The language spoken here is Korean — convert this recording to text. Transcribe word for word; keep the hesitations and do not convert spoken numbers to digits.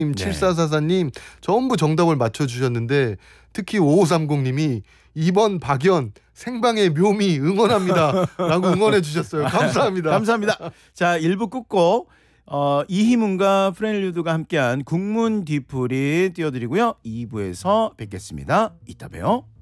네. 칠사사사님 전부 정답을 맞춰주셨는데 특히 오오삼공님이 이번 박연 생방의 묘미 응원합니다 라고 응원해 주셨어요. 감사합니다. 감사합니다. 자, 일 부 끝곡 어, 이희문과 프레일류드가 함께한 국문 뒤풀이 띄워드리고요. 이 부에서 뵙겠습니다. 이따 봬요.